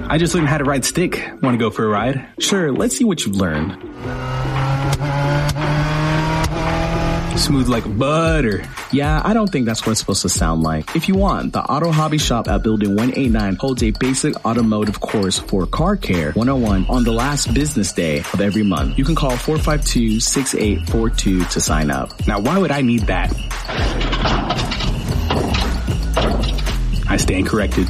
I just learned how to ride stick. Want to go for a ride? Sure, let's see what you've learned. Smooth like butter. Yeah, I don't think that's what it's supposed to sound like. If you want, the Auto Hobby Shop at Building 189 holds a basic automotive course for Car Care 101 on the last business day of every month. You can call 452-6842 to sign up. Now, why would I need that? I stand corrected.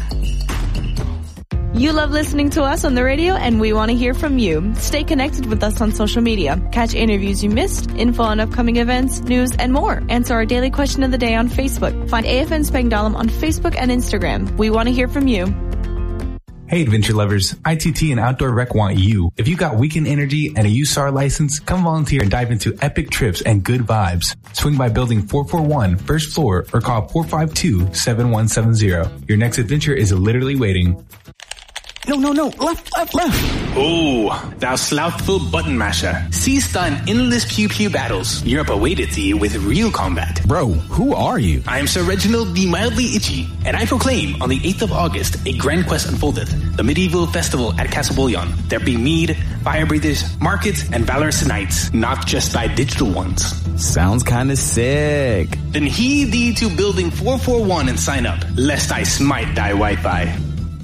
You love listening to us on the radio, and we want to hear from you. Stay connected with us on social media. Catch interviews you missed, info on upcoming events, news, and more. Answer our daily question of the day on Facebook. Find AFN Spangdahlem on Facebook and Instagram. We want to hear from you. Hey, adventure lovers. ITT and Outdoor Rec want you. If you got weekend energy and a USAR license, come volunteer and dive into epic trips and good vibes. Swing by Building 441, first floor, or call 452-7170. Your next adventure is literally waiting. No, left. Oh, thou slothful button masher. Cease thine endless pew-pew battles. Europe awaited thee with real combat. Bro, who are you? I am Sir Reginald the Mildly Itchy, and I proclaim on the 8th of August a grand quest unfolded. The medieval festival at Castle Bullion. There be mead, fire breathers, markets, and valorous knights, not just thy digital ones. Sounds kinda sick. Then heed thee to Building 441 and sign up, lest I smite thy Wi-Fi.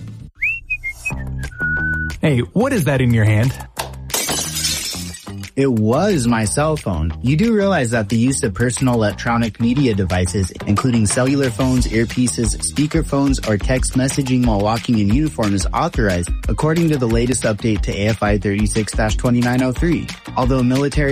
Hey, what is that in your hand? It was my cell phone. You do realize that the use of personal electronic media devices, including cellular phones, earpieces, speakerphones, or text messaging while walking in uniform is authorized, according to the latest update to AFI 36-2903. Although military